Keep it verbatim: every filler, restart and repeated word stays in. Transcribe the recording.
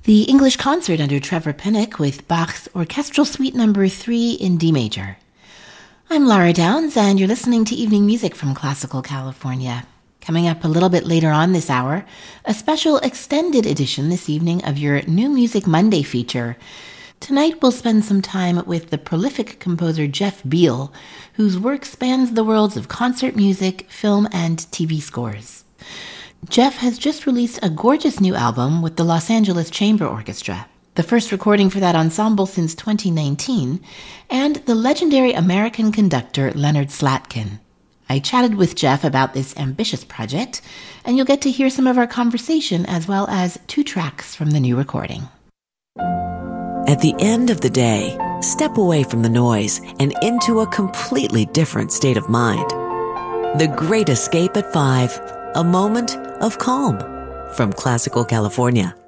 The English concert under Trevor Pinnock with Bach's Orchestral Suite Number three in D major. I'm Laura Downs, and you're listening to Evening Music from Classical California. Coming up a little bit later on this hour, a special extended edition this evening of your New Music Monday feature. Tonight we'll spend some time with the prolific composer Jeff Beal, whose work spans the worlds of concert music, film, and T V scores. Jeff has just released a gorgeous new album with the Los Angeles Chamber Orchestra, the first recording for that ensemble since twenty nineteen, and the legendary American conductor Leonard Slatkin. I chatted with Jeff about this ambitious project, and you'll get to hear some of our conversation as well as two tracks from the new recording. At the end of the day, step away from the noise and into a completely different state of mind. The Great Escape at five, a moment of calm from Classical California.